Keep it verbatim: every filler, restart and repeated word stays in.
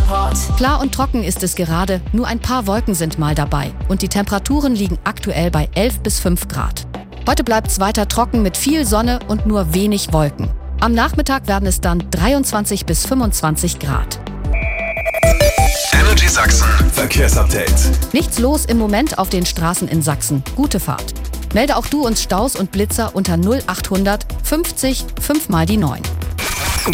Wetterreport. Klar und trocken ist es gerade, nur ein paar Wolken sind mal dabei. Und die Temperaturen liegen aktuell bei elf bis fünf Grad. Heute bleibt es weiter trocken mit viel Sonne und nur wenig Wolken. Am Nachmittag werden es dann dreiundzwanzig bis fünfundzwanzig Grad. Energy Sachsen Verkehrsupdate. Nichts los im Moment auf den Straßen in Sachsen. Gute Fahrt. Melde auch du uns Staus und Blitzer unter null achthundert fünfzig fünf mal die neun.